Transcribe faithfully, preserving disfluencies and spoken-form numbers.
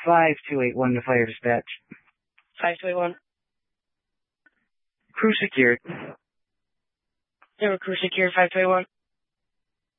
five two eight one to fire dispatch. five two eight one. Crew secured. They were crew secured, five two eight one.